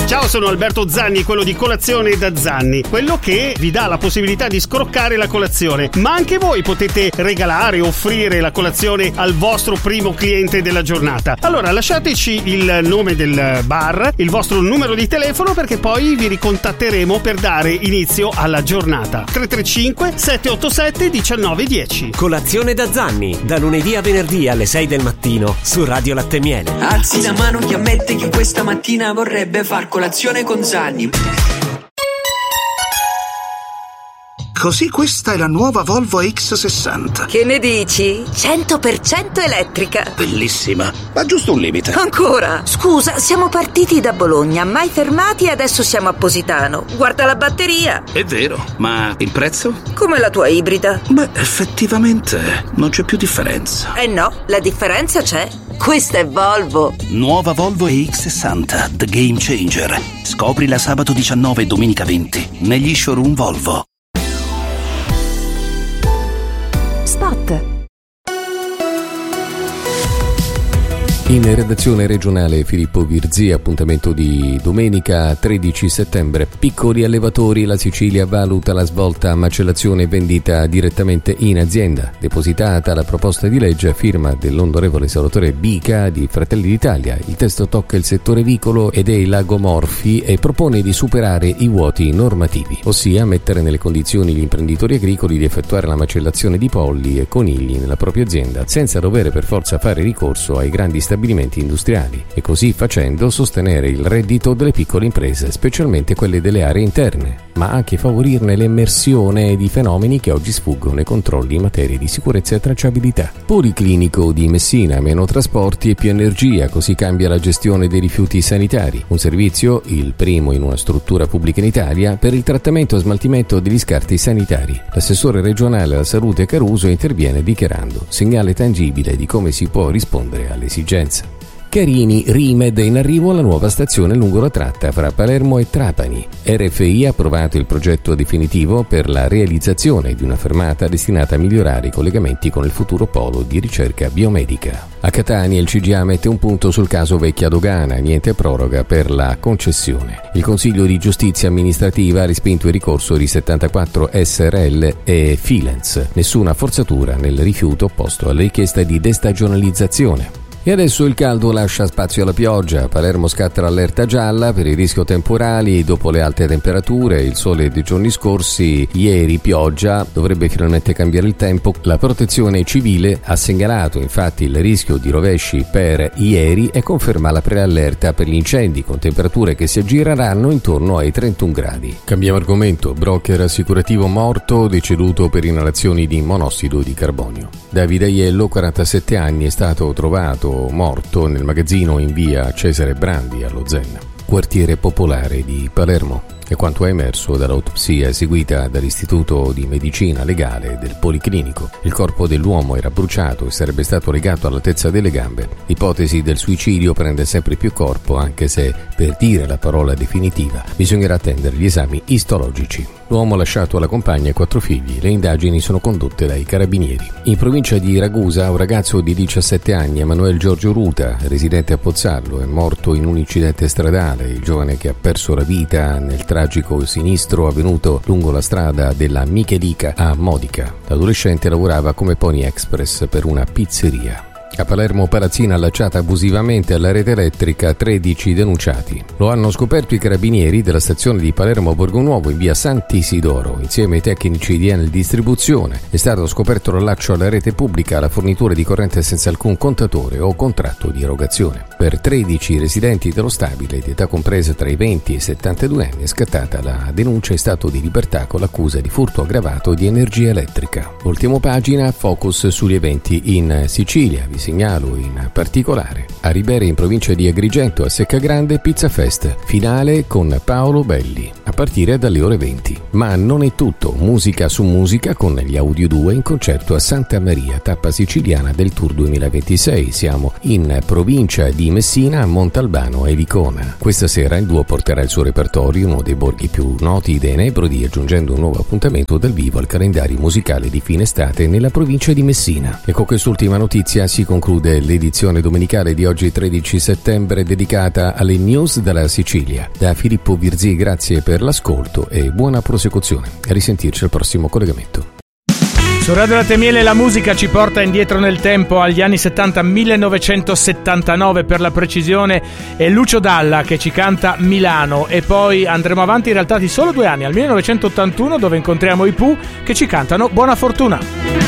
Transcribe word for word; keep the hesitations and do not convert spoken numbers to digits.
Ciao, sono Alberto Zanni, quello di Colazione da Zanni, quello che vi dà la possibilità di scroccare la colazione, ma anche voi potete regalare, offrire la colazione al vostro primo cliente della giornata. Allora lasciateci il nome del bar, il vostro numero di telefono, perché poi vi ricontatteremo per dare inizio alla giornata. tre tre cinque sette otto sette uno nove uno zero. Colazione da Zanni, da lunedì a venerdì alle sei del mattino su Radio Latte Miele. Alzi la mano chi ammette che questa mattina vorrebbe far colazione con Zanni. Così questa è la nuova Volvo X sessanta. Che ne dici? cento per cento elettrica. Bellissima, ma giusto un limite. Ancora? Scusa, siamo partiti da Bologna, mai fermati e adesso siamo a Positano. Guarda la batteria. È vero, ma il prezzo? Come la tua ibrida. Beh, effettivamente non c'è più differenza. Eh no, la differenza c'è. Questa è Volvo. Nuova Volvo X sessanta, The Game Changer. Scoprila sabato diciannove e domenica venti negli showroom Volvo. Spot. In redazione regionale Filippo Virzì, appuntamento di domenica tredici settembre. Piccoli allevatori, la Sicilia valuta la svolta macellazione e vendita direttamente in azienda. Depositata la proposta di legge a firma dell'onorevole Salvatore Bica di Fratelli d'Italia. Il testo tocca il settore vicolo e dei lagomorfi e propone di superare i vuoti normativi, ossia mettere nelle condizioni gli imprenditori agricoli di effettuare la macellazione di polli e conigli nella propria azienda senza dover per forza fare ricorso ai grandi stabilimenti stabilimenti industriali e così facendo sostenere il reddito delle piccole imprese, specialmente quelle delle aree interne, ma anche favorirne l'emersione di fenomeni che oggi sfuggono ai controlli in materia di sicurezza e tracciabilità. Policlinico di Messina, meno trasporti e più energia, così cambia la gestione dei rifiuti sanitari. Un servizio, il primo in una struttura pubblica in Italia, per il trattamento e smaltimento degli scarti sanitari. L'assessore regionale alla salute Caruso interviene dichiarando: segnale tangibile di come si può rispondere alle esigenze. Carini, Rimed, in arrivo alla nuova stazione lungo la tratta fra Palermo e Trapani. R F I ha approvato il progetto definitivo per la realizzazione di una fermata destinata a migliorare i collegamenti con il futuro polo di ricerca biomedica. A Catania il C G A mette un punto sul caso Vecchia Dogana, niente proroga per la concessione. Il Consiglio di Giustizia Amministrativa ha respinto il ricorso di settantaquattro S R L e Filens. Nessuna forzatura nel rifiuto opposto alla richiesta di destagionalizzazione. E adesso il caldo lascia spazio alla pioggia. A Palermo scatta l'allerta gialla per il rischio temporali dopo le alte temperature, il sole dei giorni scorsi. Ieri pioggia, dovrebbe finalmente cambiare il tempo. La protezione civile ha segnalato infatti il rischio di rovesci per ieri e conferma la preallerta per gli incendi con temperature che si aggireranno intorno ai trentuno gradi. Cambiamo argomento. Broker assicurativo morto, deceduto per inalazioni di monossido di carbonio. Davide Aiello, quarantasette anni, è stato trovato morto nel magazzino in via Cesare Brandi allo Zen, quartiere popolare di Palermo. E quanto è emerso dall'autopsia eseguita dall'Istituto di Medicina Legale del Policlinico, il corpo dell'uomo era bruciato e sarebbe stato legato all'altezza delle gambe. L'ipotesi del suicidio prende sempre più corpo, anche se, per dire la parola definitiva, bisognerà attendere gli esami istologici. L'uomo ha lasciato alla compagna e quattro figli. Le indagini sono condotte dai carabinieri. In provincia di Ragusa, un ragazzo di diciassette anni, Emanuele Giorgio Ruta, residente a Pozzallo, è morto in un incidente stradale. Il giovane che ha perso la vita nel tragico sinistro avvenuto lungo la strada della Michedica a Modica. L'adolescente lavorava come Pony Express per una pizzeria. A Palermo palazzina allacciata abusivamente alla rete elettrica, tredici denunciati. Lo hanno scoperto i carabinieri della stazione di Palermo Borgonuovo in via Sant'Isidoro. Insieme ai tecnici di Enel Distribuzione è stato scoperto l'allaccio alla rete pubblica alla fornitura di corrente senza alcun contatore o contratto di erogazione. Per tredici residenti dello stabile di età compresa tra i venti e i settantadue anni è scattata la denuncia in stato di libertà con l'accusa di furto aggravato di energia elettrica. Ultimo pagina, focus sugli eventi in Sicilia. Vi segnalo in particolare a Ribere in provincia di Agrigento a Seccagrande Pizza Fest, finale con Paolo Belli a partire dalle ore venti. Ma non è tutto, musica su musica con gli Audio due in concerto a Santa Maria, tappa siciliana del Tour duemilaventisei. Siamo in provincia di Messina, a Montalbano e Vicona. Questa sera il duo porterà il suo repertorio in uno dei borghi più noti dei Nebrodi, aggiungendo un nuovo appuntamento dal vivo al calendario musicale di fine estate nella provincia di Messina. E con quest'ultima notizia si conclude conclude l'edizione domenicale di oggi tredici settembre dedicata alle news dalla Sicilia. Da Filippo Virzì grazie per l'ascolto e buona prosecuzione. A risentirci al prossimo collegamento. Su Radio Latte e Miele la musica ci porta indietro nel tempo agli anni settanta, millenovecentosettantanove per la precisione, è Lucio Dalla che ci canta Milano, e poi andremo avanti in realtà di solo due anni, al millenovecentottantuno, dove incontriamo i Pooh che ci cantano Buona fortuna.